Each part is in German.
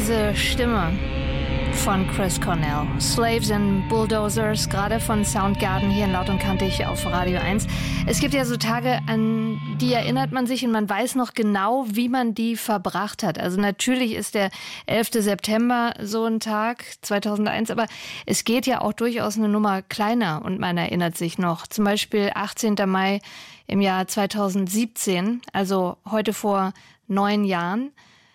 Diese Stimme von Chris Cornell. Slaves and Bulldozers, gerade von Soundgarden hier in Laut und Kantig auf Radio 1. Es gibt ja so Tage, an die erinnert man sich und man weiß noch genau, wie man die verbracht hat. Also natürlich ist der 11. September so ein Tag, 2001, aber es geht ja auch durchaus eine Nummer kleiner und man erinnert sich noch. Zum Beispiel 18. Mai im Jahr 2017, also heute vor 9 Jahren.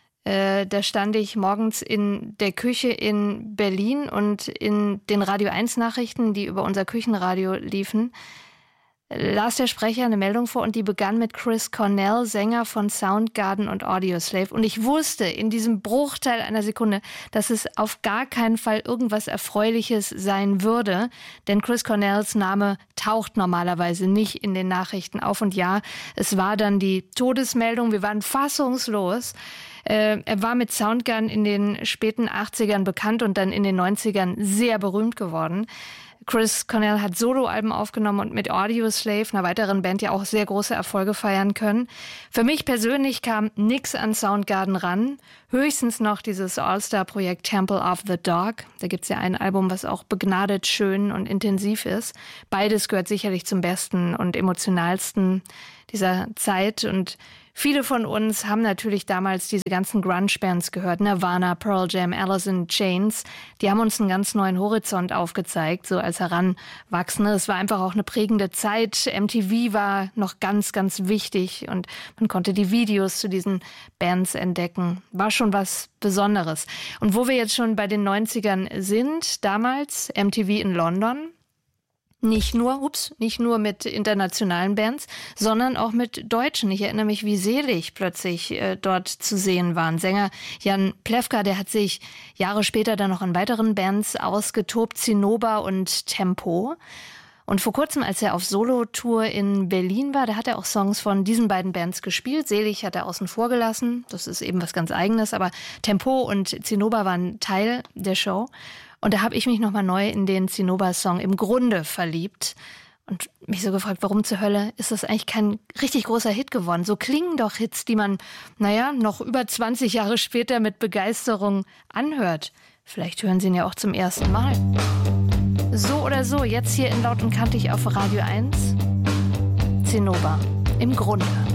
Da stand ich morgens in der Küche in Berlin und in den Radio 1 Nachrichten, die über unser Küchenradio liefen, las der Sprecher eine Meldung vor und die begann mit Chris Cornell, Sänger von Soundgarden und Audioslave. Und ich wusste in diesem Bruchteil einer Sekunde, dass es auf gar keinen Fall irgendwas Erfreuliches sein würde, denn Chris Cornells Name taucht normalerweise nicht in den Nachrichten auf. Und ja, es war dann die Todesmeldung, wir waren fassungslos. Er war mit Soundgarden in den späten 80ern bekannt und dann in den 90ern sehr berühmt geworden. Chris Cornell hat Soloalben aufgenommen und mit Audioslave, einer weiteren Band, ja auch sehr große Erfolge feiern können. Für mich persönlich kam nix an Soundgarden ran, höchstens noch dieses All-Star-Projekt Temple of the Dog. Da gibt's ja ein Album, was auch begnadet schön und intensiv ist. Beides gehört sicherlich zum besten und emotionalsten dieser Zeit und viele von uns haben natürlich damals diese ganzen Grunge-Bands gehört, Nirvana, Pearl Jam, Alice in Chains. Die haben uns einen ganz neuen Horizont aufgezeigt, so als Heranwachsende. Es war einfach auch eine prägende Zeit. MTV war noch ganz, ganz wichtig und man konnte die Videos zu diesen Bands entdecken. War schon was Besonderes. Und wo wir jetzt schon bei den 90ern sind, damals MTV in London, nicht nur mit internationalen Bands, sondern auch mit Deutschen. Ich erinnere mich, wie selig plötzlich dort zu sehen waren. Sänger Jan Plewka, der hat sich Jahre später dann noch in weiteren Bands ausgetobt, Zinnober und Tempo. Und vor kurzem, als er auf Solo-Tour in Berlin war, da hat er auch Songs von diesen beiden Bands gespielt. Selig hat er außen vor gelassen. Das ist eben was ganz Eigenes. Aber Tempo und Zinnober waren Teil der Show. Und da habe ich mich nochmal neu in den Zinnober-Song Im Grunde verliebt und mich so gefragt, warum zur Hölle ist das eigentlich kein richtig großer Hit geworden? So klingen doch Hits, die man, noch über 20 Jahre später mit Begeisterung anhört. Vielleicht hören Sie ihn ja auch zum ersten Mal. So oder so, jetzt hier in Laut und Kantig auf Radio 1. Zinnober, Im Grunde.